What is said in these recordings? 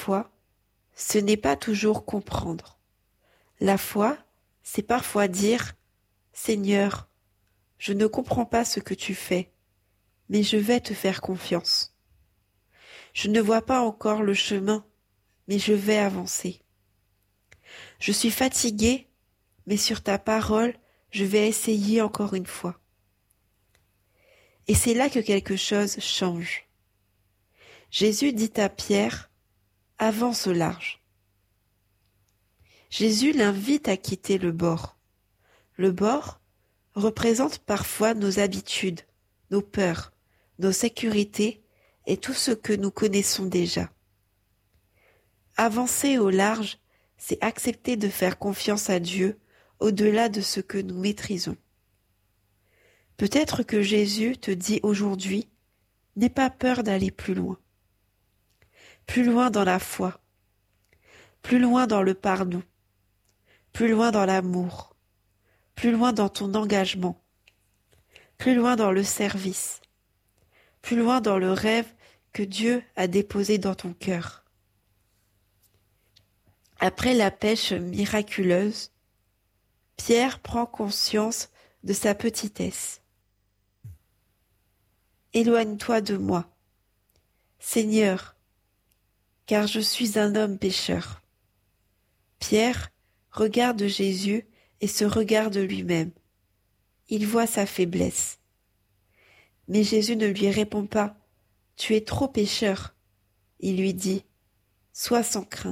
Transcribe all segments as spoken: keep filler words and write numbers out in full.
foi, ce n'est pas toujours comprendre. La foi, c'est parfois dire « Seigneur, je ne comprends pas ce que tu fais, mais je vais te faire confiance. Je ne vois pas encore le chemin, mais je vais avancer. Je suis fatigué, mais sur ta parole, je vais essayer encore une fois. » Et c'est là que quelque chose change. Jésus dit à Pierre « Avance au large ». Jésus l'invite à quitter le bord. Le bord représente parfois nos habitudes, nos peurs, nos sécurités et tout ce que nous connaissons déjà. Avancer au large, c'est accepter de faire confiance à Dieu au-delà de ce que nous maîtrisons. Peut-être que Jésus te dit aujourd'hui, n'aie pas peur d'aller plus loin. Plus loin dans la foi, plus loin dans le pardon, plus loin dans l'amour, plus loin dans ton engagement, plus loin dans le service, plus loin dans le rêve que Dieu a déposé dans ton cœur. Après la pêche miraculeuse, Pierre prend conscience de sa petitesse. « Éloigne-toi de moi, Seigneur, car je suis un homme pécheur. » Pierre regarde Jésus et se regarde lui-même. Il voit sa faiblesse. Mais Jésus ne lui répond pas « Tu es trop pécheur ». Il lui dit « Sois sans crainte ».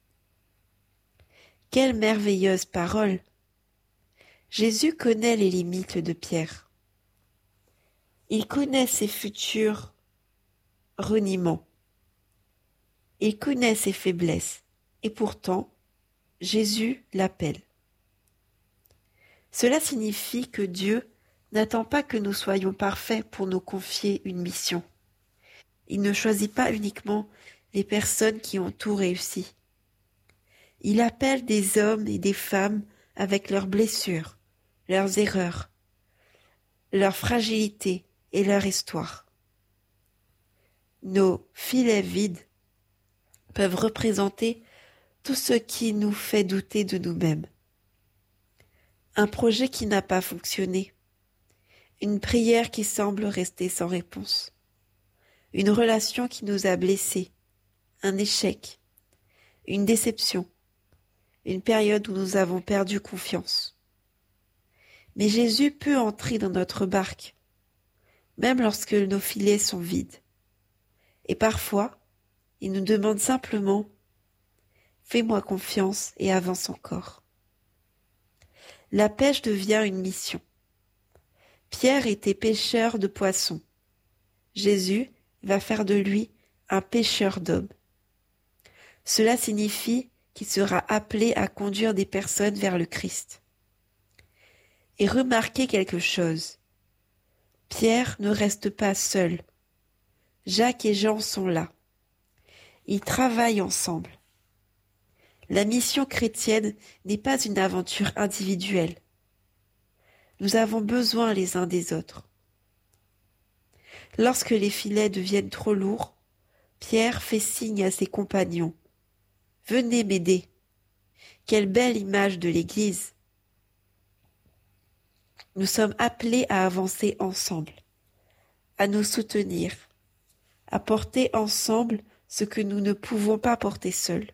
Quelle merveilleuse parole! Jésus connaît les limites de Pierre. Il connaît ses futurs reniements. Il connaît ses faiblesses. Et pourtant, Jésus l'appelle. Cela signifie que Dieu n'attend pas que nous soyons parfaits pour nous confier une mission. Il ne choisit pas uniquement les personnes qui ont tout réussi. Il appelle des hommes et des femmes avec leurs blessures, leurs erreurs, leur fragilité et leur histoire. Nos filets vides peuvent représenter tout ce qui nous fait douter de nous-mêmes. Un projet qui n'a pas fonctionné, une prière qui semble rester sans réponse, une relation qui nous a blessés, un échec, une déception, une période où nous avons perdu confiance. Mais Jésus peut entrer dans notre barque, même lorsque nos filets sont vides. Et parfois, il nous demande simplement « Fais-moi confiance et avance encore ». La pêche devient une mission. Pierre était pêcheur de poissons. Jésus va faire de lui un pêcheur d'hommes. Cela signifie qu'il sera appelé à conduire des personnes vers le Christ. Et remarquez quelque chose. Pierre ne reste pas seul. Jacques et Jean sont là. Ils travaillent ensemble. La mission chrétienne n'est pas une aventure individuelle. Nous avons besoin les uns des autres. Lorsque les filets deviennent trop lourds, Pierre fait signe à ses compagnons. « Venez m'aider !» Quelle belle image de l'Église! Nous sommes appelés à avancer ensemble, à nous soutenir, à porter ensemble ce que nous ne pouvons pas porter seuls.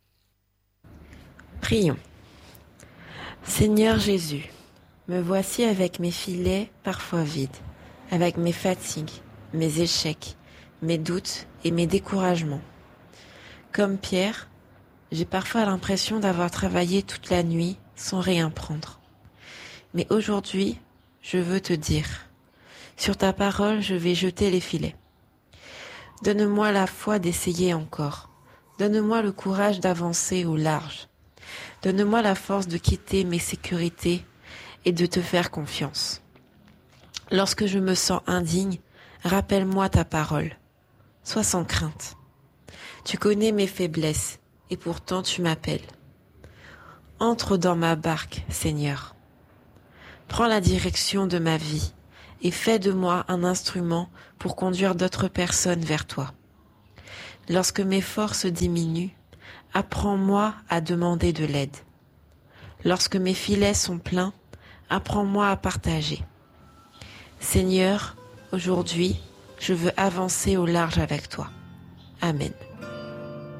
Prions. Seigneur Jésus, me voici avec mes filets parfois vides, avec mes fatigues, mes échecs, mes doutes et mes découragements. Comme Pierre, j'ai parfois l'impression d'avoir travaillé toute la nuit sans rien prendre. Mais aujourd'hui, je veux te dire, sur ta parole, je vais jeter les filets. Donne-moi la foi d'essayer encore. Donne-moi le courage d'avancer au large. Donne-moi la force de quitter mes sécurités et de te faire confiance. Lorsque je me sens indigne, rappelle-moi ta parole. Sois sans crainte. Tu connais mes faiblesses et pourtant tu m'appelles. Entre dans ma barque, Seigneur. Prends la direction de ma vie et fais de moi un instrument pour conduire d'autres personnes vers toi. Lorsque mes forces diminuent, apprends-moi à demander de l'aide. Lorsque mes filets sont pleins, apprends-moi à partager. Seigneur, aujourd'hui, je veux avancer au large avec toi. Amen.